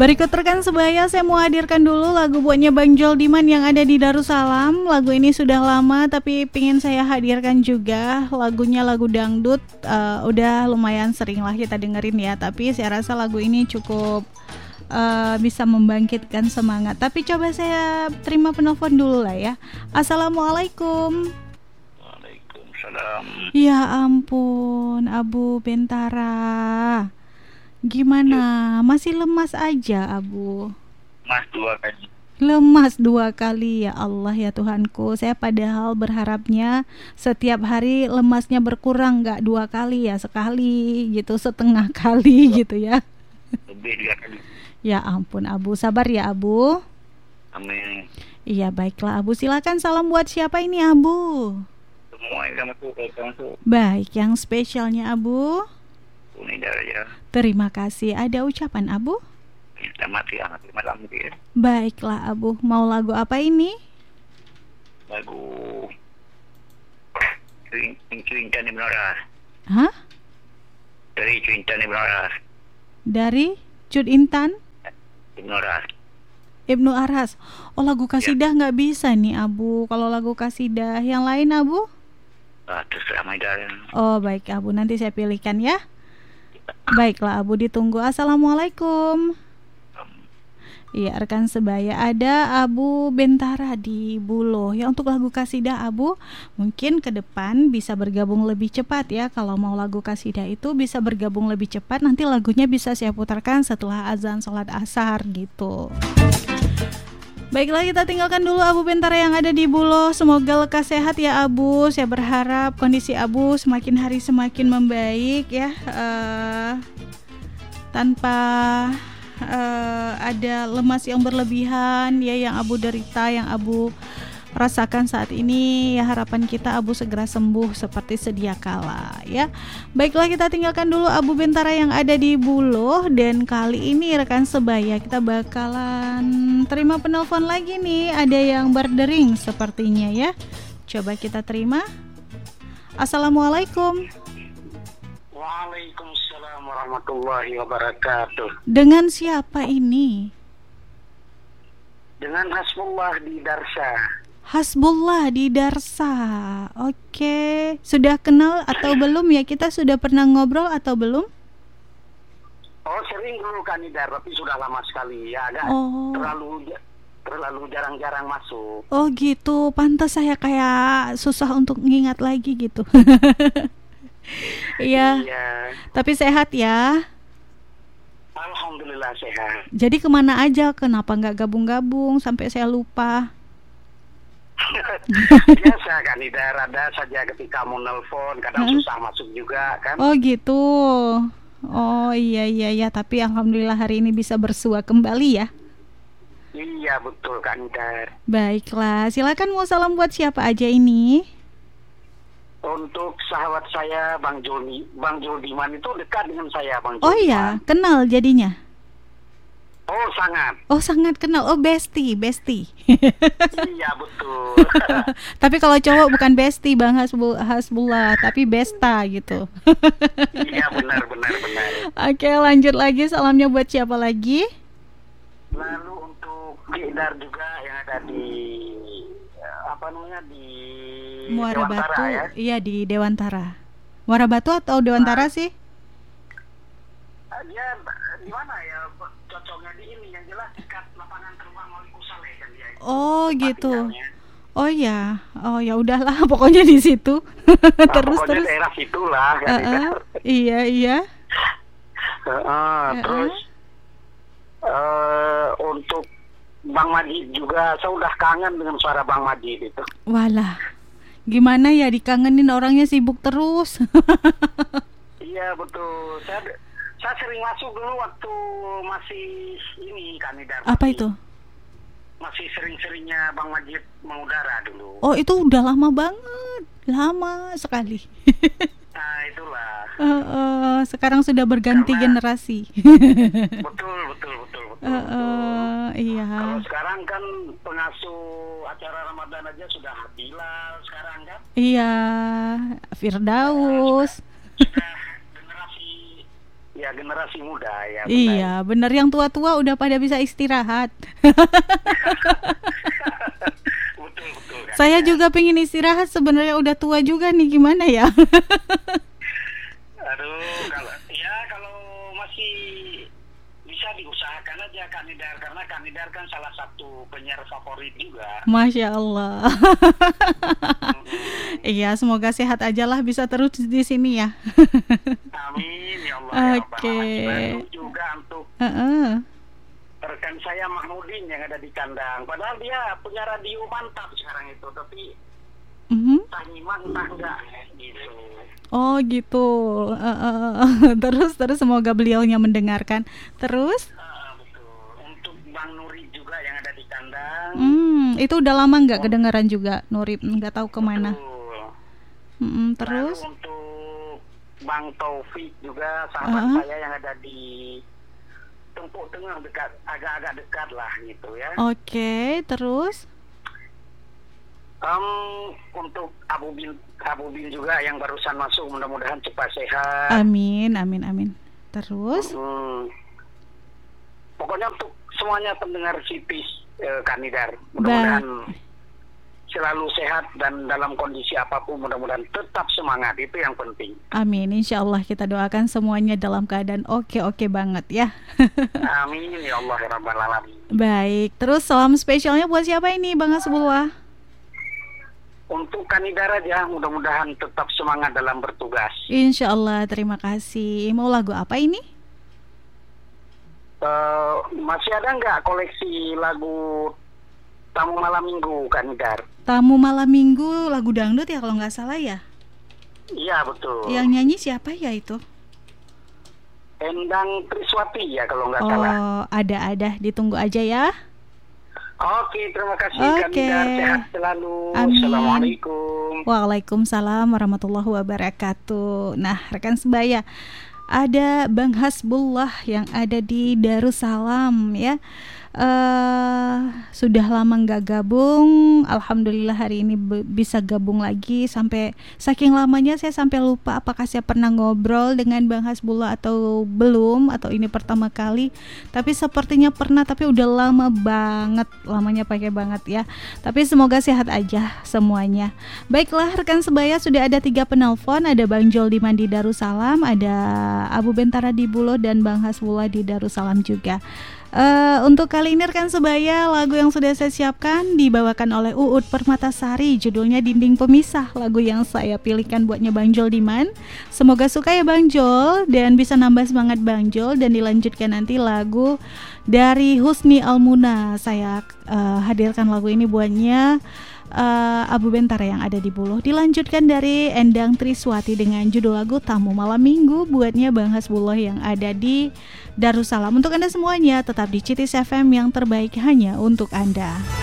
Berikut rekan sebaya, saya mau hadirkan dulu lagu buatnya Bang Joldiman yang ada di Darussalam. Lagu ini sudah lama tapi pingin saya hadirkan juga. Lagunya lagu dangdut, udah lumayan sering lah kita dengerin ya. Tapi saya rasa lagu ini cukup bisa membangkitkan semangat. Tapi coba saya terima penelpon dulu lah ya. Assalamualaikum. Waalaikumsalam. Ya ampun, Abu Bentara. Gimana? Masih lemas aja, Abu? Mas 2 kali. Lemas 2 kali, ya Allah ya Tuhanku. Saya padahal berharapnya setiap hari lemasnya berkurang, gak 2 kali ya, sekali gitu, setengah kali gitu ya. Lebih 3 kali. Ya ampun Abu, sabar ya Abu. Amin. Iya baiklah Abu, silakan salam buat siapa ini Abu? Semua yang masuk. Baik, yang spesialnya Abu? Uni Daraja. Terima kasih. Ada ucapan Abu? Kita mati anak malam dia. Baiklah Abu, mau lagu apa ini? Lagu Cuintan Ibn Aras. Hah? Dari Cuintan Ibn Aras. Dari Cud Intan Ibn Aras. Ibnu Aras. Oh, lagu kasidah nggak bisa nih Abu. Kalau lagu kasidah yang lain Abu? Terserah Maidaran. Oh baik Abu, nanti saya pilihkan ya. Baiklah Abu, ditunggu. Assalamualaikum. Iya rekan sebaya, ada Abu Bentara di Buloh ya. Untuk lagu kasidah Abu, mungkin ke depan bisa bergabung lebih cepat ya. Kalau mau lagu kasidah itu bisa bergabung lebih cepat. Nanti lagunya bisa saya putarkan setelah azan sholat asar gitu. Baiklah, kita tinggalkan dulu Abu Bentara yang ada di Buloh. Semoga lekas sehat ya Abu. Saya berharap kondisi Abu semakin hari semakin membaik ya, tanpa ada lemas yang berlebihan ya, yang Abu derita, yang Abu rasakan saat ini ya. Harapan kita Abu segera sembuh seperti sedia kala ya. Baiklah, kita tinggalkan dulu Abu Bentara yang ada di Buloh. Dan kali ini rekan sebaya, kita bakalan terima penelpon lagi nih. Ada yang berdering sepertinya ya. Coba kita terima. Assalamualaikum. Waalaikumsalam warahmatullahi wabarakatuh. Dengan siapa ini? Dengan Hasbullah di Darsa. Hasbullah di Darsa. Oke. Sudah kenal atau belum ya? Kita sudah pernah ngobrol atau belum? Oh, sering dulu kan Idar, tapi sudah lama sekali ya. Agak terlalu jarang-jarang masuk. Oh gitu. Pantas saya kayak susah untuk ngingat lagi gitu. Iya. Tapi sehat ya? Alhamdulillah sehat. Jadi kemana aja? Kenapa nggak gabung-gabung sampai saya lupa? Biasa kan Idar, ada saja ketika mau nelpon kadang susah masuk juga kan. Oh gitu. Oh iya. Tapi alhamdulillah hari ini bisa bersua kembali ya. Iya betul kan Idar. Baiklah, silakan mau salam buat siapa aja ini? Untuk sahabat saya Bang Joldiman itu dekat dengan saya Bang Joldiman. Oh iya, kenal jadinya. Oh sangat. Oh sangat kenal. Oh bestie. Iya betul. Tapi kalau cowok bukan bestie Bang Hasbullah, tapi besta gitu. Iya benar. Oke, lanjut lagi. Salamnya buat siapa lagi? Lalu untuk Idar juga yang ada di di Muara Dewantara, Batu ya? Iya di Dewantara. Muara Batu atau Dewantara sih? Dia di mana ya cocoknya di ini, yang jelas dekat lapangan terbang Walikusale kan dia. Oh gitu. Oh ya udahlah pokoknya di situ. Terus daerah situlah kan. Iya. Terus untuk Bang Majid juga, saya udah kangen dengan suara Bang Majid itu. Walah, gimana ya, dikangenin, orangnya sibuk terus. Iya betul. Saya sering masuk dulu waktu masih ini kan Idar. Apa itu? Masih sering-seringnya Bang Majid mengudara dulu. Oh itu udah lama banget, lama sekali. Nah itulah. Sekarang sudah berganti generasi. Betul. Iya. Kalau sekarang kan pengasuh acara Ramadan aja sudah Bilal sekarang kan. Iya, Firdaus. Sudah generasi ya generasi muda ya. Iya, benar, yang tua-tua udah pada bisa istirahat. Betul kan? Saya juga pengen istirahat sebenarnya, udah tua juga nih, gimana ya? Aduh, kalau masih bisa diusahakan aja Kanidar, karena Kanidar kan salah satu penyiar favorit juga. Masya Allah. Iya, semoga sehat aja lah, bisa terus di sini ya. Amin ya Allah. Oke. Juga untuk rekan saya Mahmudin yang ada di kandang. Padahal dia punya radio mantap sekarang itu, tapi entah nyimak entah enggak gitu. Oh gitu. Terus semoga beliaunya mendengarkan. Terus? Betul. Untuk Bang Nuri juga yang ada di kandang. Itu udah lama nggak kedengaran juga, Nuri, nggak tahu kemana. Terus? Lalu untuk Bang Taufik juga sahabat saya yang ada di Tempuk Tengah, agak-agak dekat lah gitu ya. Oke, terus? Untuk Abu Bin juga yang barusan masuk, mudah-mudahan cepat sehat. Amin. Terus? Pokoknya untuk semuanya pendengar Sipis Kanidar, mudah-mudahan selalu sehat dan dalam kondisi apapun mudah-mudahan tetap semangat, itu yang penting. Amin, insya Allah kita doakan semuanya dalam keadaan oke banget ya. Amin ya Allah ya Rabbal Alamin. Baik, terus salam spesialnya buat siapa ini Bang Hasbullah? Untuk Kanidar aja, mudah-mudahan tetap semangat dalam bertugas. Insya Allah, terima kasih. Mau lagu apa ini? Masih ada nggak koleksi lagu Tamu Malam Minggu Kanidar? Tamu Malam Minggu, lagu dangdut ya kalau nggak salah ya? Iya betul. Yang nyanyi siapa ya itu? Endang Triswati ya kalau nggak salah. Oh, ada, ditunggu aja ya. Oke, terima kasih Kanidar, sehat selalu. Amin. Assalamualaikum. Waalaikumsalam warahmatullahi wabarakatuh. Nah, rekan sebaya, ada Bang Hasbullah yang ada di Darussalam ya. Sudah lama nggak gabung, alhamdulillah hari ini bisa gabung lagi. Sampai saking lamanya saya sampai lupa apakah saya pernah ngobrol dengan Bang Hasbullah atau belum, atau ini pertama kali. Tapi sepertinya pernah, tapi udah lama banget, lamanya pakai banget ya. Tapi semoga sehat aja semuanya. Baiklah rekan sebaya, sudah ada 3 penelpon, ada Bang Joldiman di Darussalam, ada Abu Bentara di Bulo, dan Bang Hasbullah di Darussalam juga. Untuk kali ini rekan sebaya, lagu yang sudah saya siapkan dibawakan oleh Uut Permatasari, judulnya Dinding Pemisah, lagu yang saya pilihkan buatnya Bang Jol Diman. Semoga suka ya Bang Jol, dan bisa nambah semangat Bang Jol. Dan dilanjutkan nanti lagu dari Husni Almuna, saya hadirkan lagu ini buatnya Abu Bentara yang ada di Buluh. Dilanjutkan dari Endang Triswati dengan judul lagu Tamu Malam Minggu buatnya Bang Hasbullah yang ada di Darussalam. Untuk Anda semuanya tetap di Citis FM yang terbaik hanya untuk Anda.